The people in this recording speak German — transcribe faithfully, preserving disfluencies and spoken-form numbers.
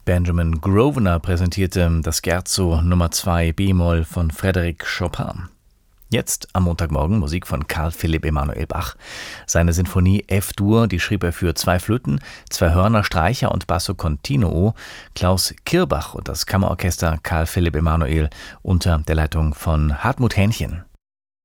Benjamin Grosvenor präsentierte das Scherzo Nummer zwei b-Moll von Frédéric Chopin. Jetzt am Montagmorgen Musik von Carl Philipp Emanuel Bach. Seine Sinfonie F-Dur, die schrieb er für zwei Flöten, zwei Hörner, Streicher und Basso Continuo. Klaus Kirbach und das Kammerorchester Carl Philipp Emanuel unter der Leitung von Hartmut Hähnchen.